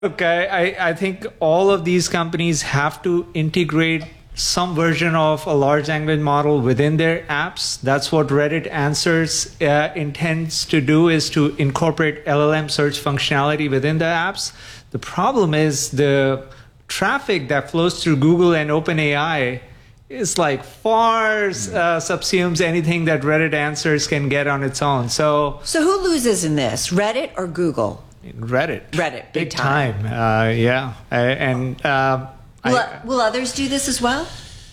Okay, I think all of these companies have to integrate some version of a large language model within their apps. That's what Reddit Answers intends to do, is to incorporate LLM search functionality within the apps. The problem is the traffic that flows through Google and OpenAI is like far subsumes anything that Reddit Answers can get on its own. So who loses in this, Reddit or Google? Reddit, big time. Yeah, Will others do this as well?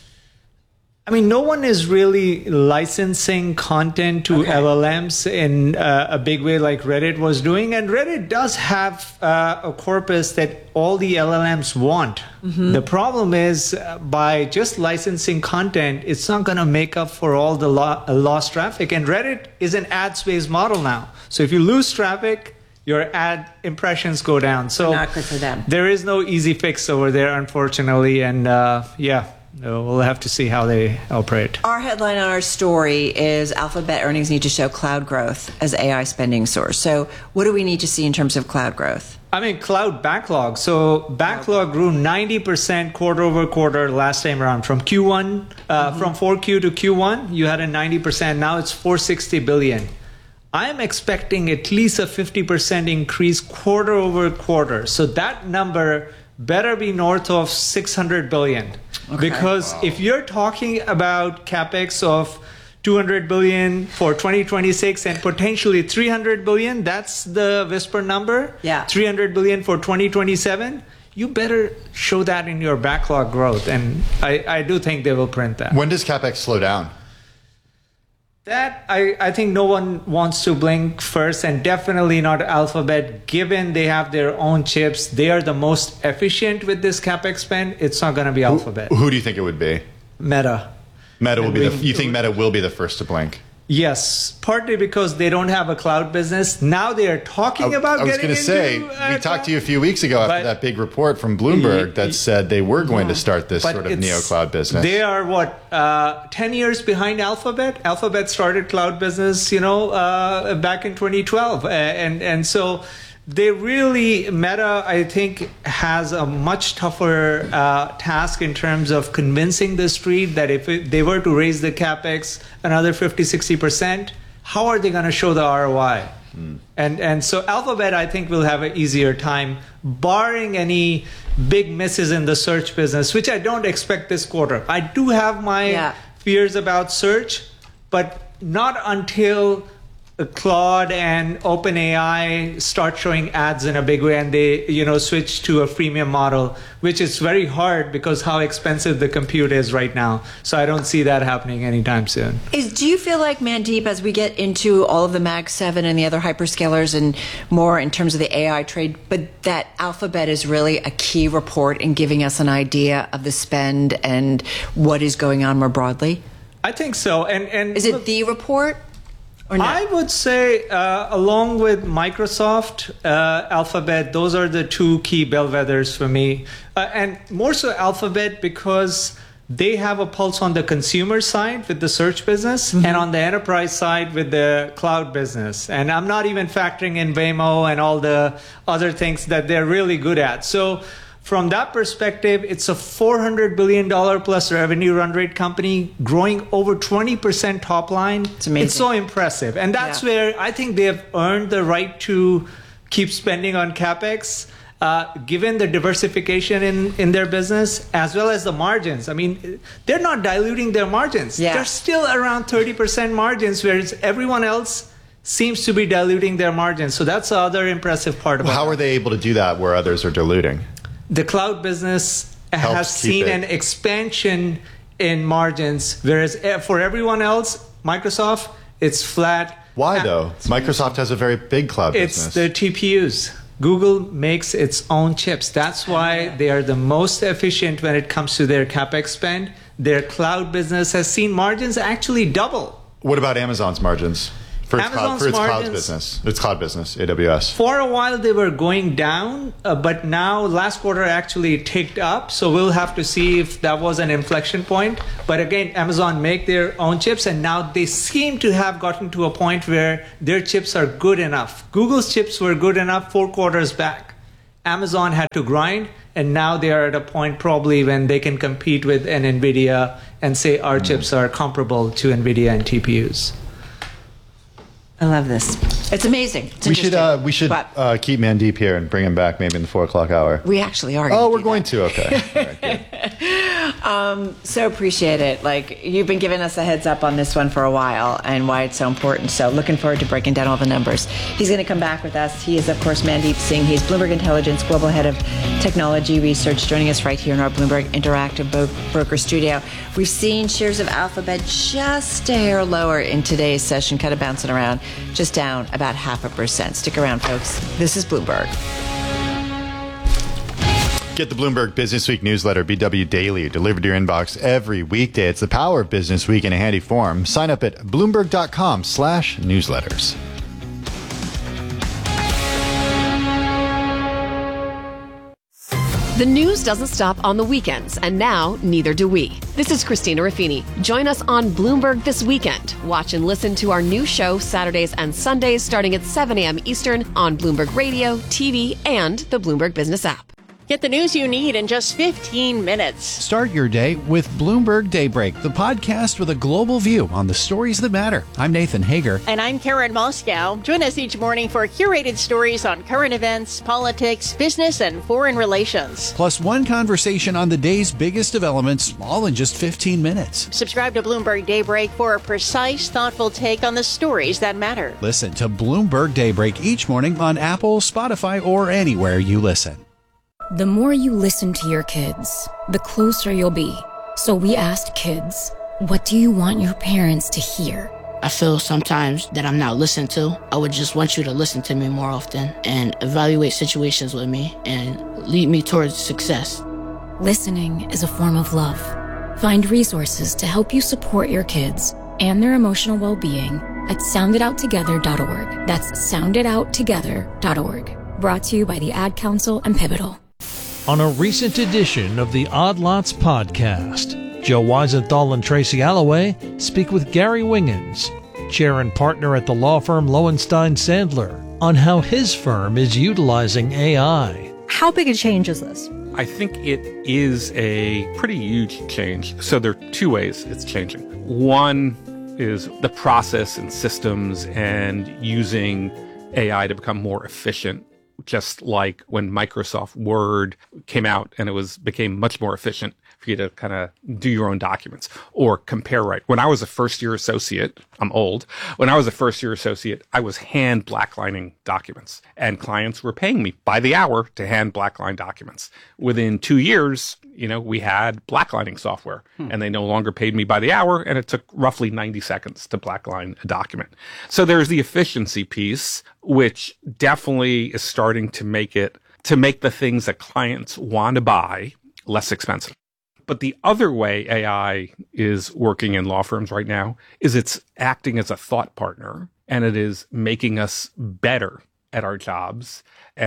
I mean, no one is really licensing content to LLMs in a big way like Reddit was doing. And Reddit does have a corpus that all the LLMs want. Mm-hmm. The problem is by just licensing content, it's not going to make up for all the lost traffic. And Reddit is an ads-based model now. So if you lose traffic, your ad impressions go down. So not good for them. There is no easy fix over there, unfortunately. And we'll have to see how they operate. Our headline on our story is Alphabet earnings need to show cloud growth as AI spending source. So what do we need to see in terms of cloud growth? I mean, cloud backlog. So backlog grew 90% quarter over quarter last time around. From Q1, from 4Q to Q1, you had a 90%. Now it's $460 billion. I'm expecting at least a 50% increase quarter over quarter. So that number better be north of 600 billion. Okay. Because if you're talking about capex of 200 billion for 2026 and potentially 300 billion, that's the whisper number. Yeah. 300 billion for 2027. You better show that in your backlog growth. And I do think they will print that. When does capex slow down? That I think no one wants to blink first, and definitely not Alphabet. Given they have their own chips, they are the most efficient with this capex spend. It's not going to be Alphabet. Who do you think it would be? Meta. Meta will be you think Meta will be the first to blink? Yes, partly because they don't have a cloud business. Now they are talking about getting into... I was going to say, we talked to you a few weeks ago after that big report from Bloomberg that said they were going to start this sort of neo-cloud business. They are, 10 years behind Alphabet? Alphabet started cloud business, back in 2012. And so they really, Meta, I think, has a much tougher task in terms of convincing the street that if they were to raise the capex another 50-60%, how are they going to show the ROI? And so Alphabet, I think, will have an easier time, barring any big misses in the search business, which I don't expect this quarter. I do have my fears about search, but not until Claude and OpenAI start showing ads in a big way and they, switch to a freemium model, which is very hard because how expensive the compute is right now. So I don't see that happening anytime soon. Do you feel like, Mandeep, as we get into all of the Mag 7 and the other hyperscalers and more in terms of the AI trade, but that Alphabet is really a key report in giving us an idea of the spend and what is going on more broadly? I think so. And is it the report? I would say, along with Microsoft, Alphabet, those are the two key bellwethers for me. And more so Alphabet because they have a pulse on the consumer side with the search business and on the enterprise side with the cloud business. And I'm not even factoring in Waymo and all the other things that they're really good at. So from that perspective, it's a $400 billion plus revenue run rate company growing over 20% top line. It's amazing. It's so impressive. And that's where I think they have earned the right to keep spending on CapEx, given the diversification in their business, as well as the margins. I mean, they're not diluting their margins. Yeah. They're still around 30% margins, whereas everyone else seems to be diluting their margins. So that's the other impressive part about it. How are they able to do that where others are diluting? The cloud business has seen an expansion in margins, whereas for everyone else, Microsoft, it's flat. Why though? Microsoft has a very big cloud business. It's the TPUs. Google makes its own chips. That's why they are the most efficient when it comes to their CapEx spend. Their cloud business has seen margins actually double. What about Amazon's margins? For its cloud business, AWS. For a while, they were going down, but now last quarter actually ticked up. So we'll have to see if that was an inflection point. But again, Amazon make their own chips, and now they seem to have gotten to a point where their chips are good enough. Google's chips were good enough 4 quarters back. Amazon had to grind, and now they are at a point probably when they can compete with an NVIDIA and say our chips are comparable to NVIDIA and TPUs. I love this. It's amazing. It's we should keep Mandeep here and bring him back maybe in the 4 o'clock hour. We actually are. We're going to. Okay. All right, good. So appreciate it. Like, you've been giving us a heads up on this one for a while and why it's so important. So looking forward to breaking down all the numbers. He's going to come back with us. He is, of course, Mandeep Singh. He's Bloomberg Intelligence Global Head of Technology Research, joining us right here in our Bloomberg Interactive Broker Studio. We've seen shares of Alphabet just a hair lower in today's session, kind of bouncing around, just down about 0.5%. Stick around, folks. This is Bloomberg. Get the Bloomberg Business Week newsletter, BW Daily, delivered to your inbox every weekday. It's the power of Business Week in a handy form. Sign up at Bloomberg.com/newsletters. The news doesn't stop on the weekends, and now neither do we. This is Christina Ruffini. Join us on Bloomberg This Weekend. Watch and listen to our new show Saturdays and Sundays starting at 7 a.m. Eastern on Bloomberg Radio, TV, and the Bloomberg Business app. Get the news you need in just 15 minutes. Start your day with Bloomberg Daybreak, the podcast with a global view on the stories that matter. I'm Nathan Hager. And I'm Karen Moscow. Join us each morning for curated stories on current events, politics, business, and foreign relations. Plus one conversation on the day's biggest developments, all in just 15 minutes. Subscribe to Bloomberg Daybreak for a precise, thoughtful take on the stories that matter. Listen to Bloomberg Daybreak each morning on Apple, Spotify, or anywhere you listen. The more you listen to your kids, the closer you'll be. So we asked kids, what do you want your parents to hear? I feel sometimes that I'm not listened to. I would just want you to listen to me more often and evaluate situations with me and lead me towards success. Listening is a form of love. Find resources to help you support your kids and their emotional well-being at sounditouttogether.org. That's sounditouttogether.org. Brought to you by the Ad Council and Pivotal. On a recent edition of the Odd Lots podcast, Joe Weisenthal and Tracy Alloway speak with Gary Wingens, chair and partner at the law firm Lowenstein Sandler, on how his firm is utilizing AI. How big a change is this? I think it is a pretty huge change. So there are two ways it's changing. One is the process and systems and using AI to become more efficient. Just like when Microsoft Word came out and became much more efficient for you to kind of do your own documents or compare right. When I was a first-year associate, I'm old. When I was a first-year associate, I was hand blacklining documents, and clients were paying me by the hour to hand blackline documents. Within 2 years, we had blacklining software, and they no longer paid me by the hour, and it took roughly 90 seconds to blackline a document. So there's the efficiency piece, which definitely is starting to make the things that clients want to buy less expensive. But the other way AI is working in law firms right now is it's acting as a thought partner, and it is making us better at our jobs,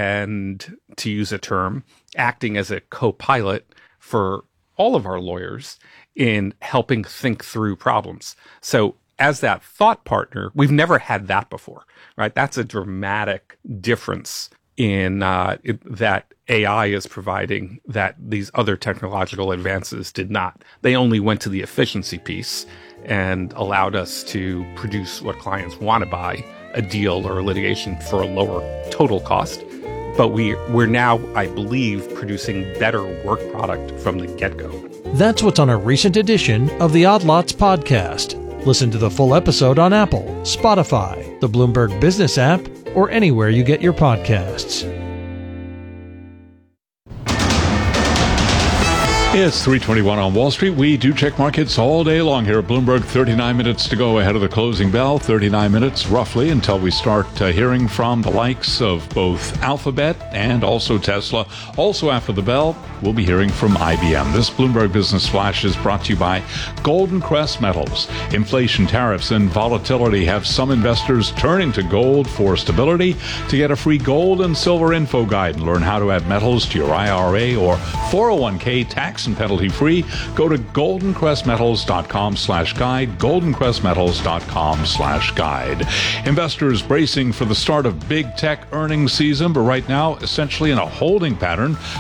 and to use a term, acting as a co-pilot for all of our lawyers in helping think through problems. So as that thought partner, we've never had that before, right? That's a dramatic difference in that AI is providing that these other technological advances did not. They only went to the efficiency piece and allowed us to produce what clients want to buy, a deal or a litigation for a lower total cost. But we're now, I believe, producing better work product from the get-go. That's what's on a recent edition of the Odd Lots podcast. Listen to the full episode on Apple, Spotify, the Bloomberg Business app, or anywhere you get your podcasts. It's 3:21 on Wall Street. We do check markets all day long here at Bloomberg. 39 minutes to go ahead of the closing bell. 39 minutes roughly until we start hearing from the likes of both Alphabet and also Tesla. Also after the bell, we'll be hearing from IBM. This Bloomberg Business Flash is brought to you by Golden Crest Metals. Inflation, tariffs, and volatility have some investors turning to gold for stability. To get a free gold and silver info guide and learn how to add metals to your IRA or 401k tax tax and penalty free. Go to goldencrestmetals.com/guide, goldencrestmetals.com/guide. Investors bracing for the start of big tech earnings season, but right now essentially in a holding pattern.